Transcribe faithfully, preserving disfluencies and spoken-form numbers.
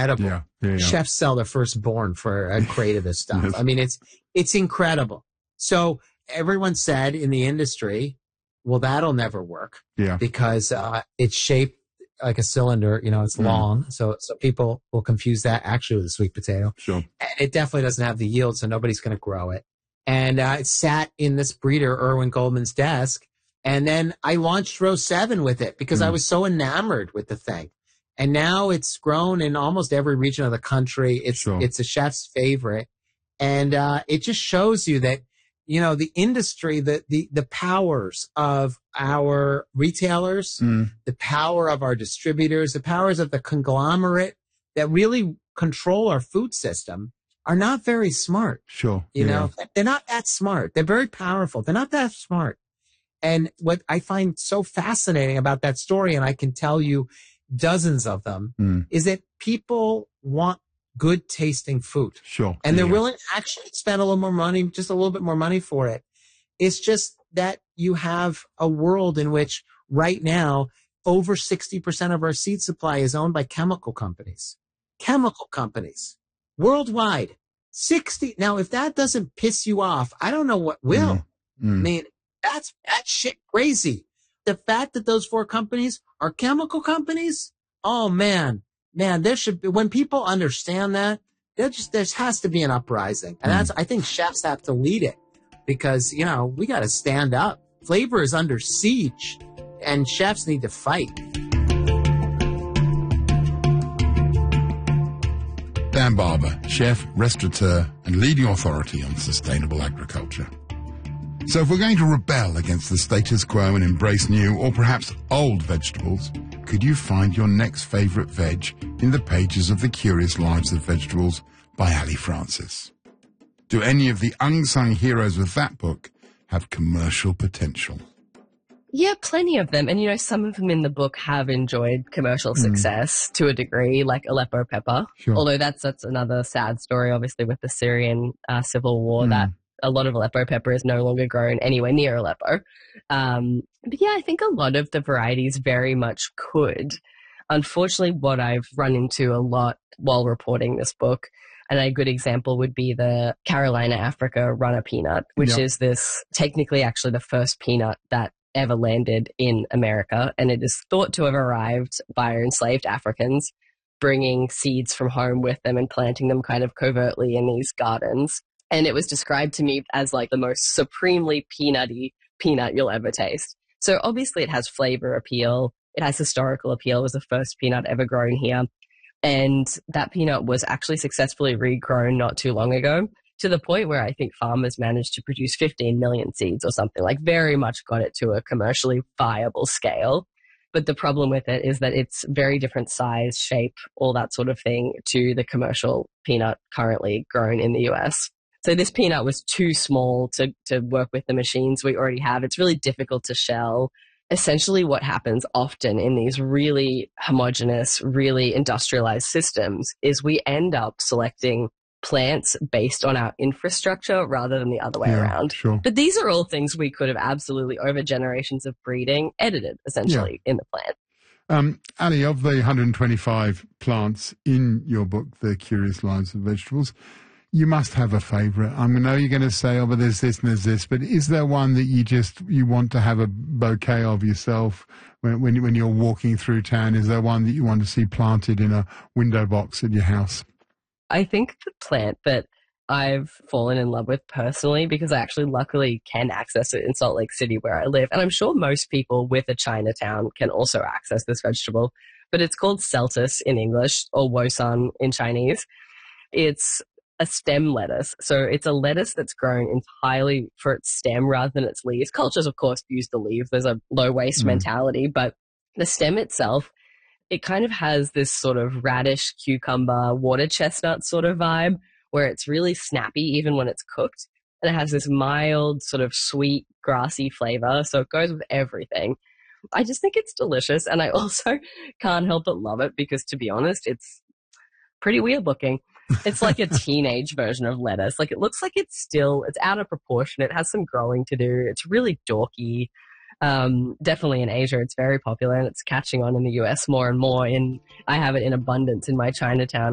incredible. Yeah, yeah, yeah. Chefs sell their firstborn for a crate of this stuff. Yes. I mean, it's it's incredible. So everyone said in the industry, well, that'll never work Yeah. because uh, it's shaped like a cylinder. You know, it's Mm. long. So so people will confuse that actually with a sweet potato. Sure. And it definitely doesn't have the yield, so nobody's going to grow it. And uh, it sat in this breeder, Irwin Goldman's desk. And then I launched Row seven with it because Mm. I was so enamored with the thing. And now it's grown in almost every region of the country. It's Sure. it's a chef's favorite. And uh, it just shows you that, you know, the industry, the, the, the powers of our retailers, Mm. the power of our distributors, the powers of the conglomerate that really control our food system are not very smart. Sure. You yeah. know, they're not that smart. They're very powerful. They're not that smart. And what I find so fascinating about that story, and I can tell you dozens of them, Mm. is that people want good tasting food. Sure. And they're yeah. willing to actually spend a little more money, just a little bit more money for it. It's just that you have a world in which right now, over sixty percent of our seed supply is owned by chemical companies. Chemical companies worldwide. sixty. Now, if that doesn't piss you off, I don't know what will. Mm. Mm. I mean, that's, that's shit crazy. The fact that those four companies are chemical companies. Oh man, man, there should be, when people understand that, there just, there has to be an uprising. And that's, I think chefs have to lead it because, you know, we got to stand up. Flavor is under siege and chefs need to fight. Dan Barber, chef, restaurateur, and leading authority on sustainable agriculture. So if we're going to rebel against the status quo and embrace new or perhaps old vegetables, could you find your next favourite veg in the pages of The Curious Lives of Vegetables by Ali Francis? Do any of the unsung heroes of that book have commercial potential? Yeah, plenty of them. And, you know, some of them in the book have enjoyed commercial success to a degree, like Aleppo pepper. Sure. Although that's that's another sad story, obviously, with the Syrian uh, civil war, Mm. that a lot of Aleppo pepper is no longer grown anywhere near Aleppo. Um, but yeah, I think a lot of the varieties very much could. Unfortunately, what I've run into a lot while reporting this book, and a good example would be the Carolina Africa runner peanut, which Yep. is this technically actually the first peanut that ever landed in America. And it is thought to have arrived by enslaved Africans, bringing seeds from home with them and planting them kind of covertly in these gardens. And it was described to me as like the most supremely peanutty peanut you'll ever taste. So obviously it has flavor appeal. It has historical appeal. It was the first peanut ever grown here. And that peanut was actually successfully regrown not too long ago, to the point where I think farmers managed to produce fifteen million seeds or something, like very much got it to a commercially viable scale. But the problem with it is that it's very different size, shape, all that sort of thing to the commercial peanut currently grown in the U S. So this peanut was too small to, to work with the machines we already have. It's really difficult to shell. Essentially what happens often in these really homogeneous, really industrialized systems is we end up selecting plants based on our infrastructure rather than the other way Yeah, around. sure. But these are all things we could have absolutely, over generations of breeding, edited essentially in the plant. Um, Ali, of the one hundred twenty-five plants in your book, The Curious Lives of Vegetables, you must have a favourite. I know you're going to say, oh, but there's this and there's this, but is there one that you just, you want to have a bouquet of yourself when, when, when you're walking through town? Is there one that you want to see planted in a window box at your house? I think the plant that I've fallen in love with personally, because I actually luckily can access it in Salt Lake City where I live, and I'm sure most people with a Chinatown can also access this vegetable, but it's called celtis in English or wosan in Chinese. It's a stem lettuce. So it's a lettuce that's grown entirely for its stem rather than its leaves. Cultures, of course, use the leaves. There's a low waste Mm. mentality, but the stem itself, it kind of has this sort of radish, cucumber, water chestnut sort of vibe where it's really snappy even when it's cooked. And it has this mild sort of sweet, grassy flavor. So it goes with everything. I just think it's delicious. And I also can't help but love it because, to be honest, it's pretty weird looking. It's like a teenage version of lettuce. Like, it looks like it's still, it's out of proportion. It has some growing to do. It's really dorky. Um, definitely in Asia, it's very popular and it's catching on in the U S more and more. And I have it in abundance in my Chinatown.